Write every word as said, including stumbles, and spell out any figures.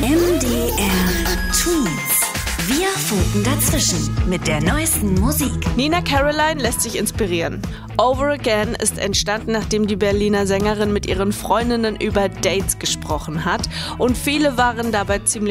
M D R Twins. Wir funken dazwischen mit der neuesten Musik. Nina Caroline lässt sich inspirieren. Over Again ist entstanden, nachdem die Berliner Sängerin mit ihren Freundinnen über Dates gesprochen hat. Und viele waren dabei ziemlich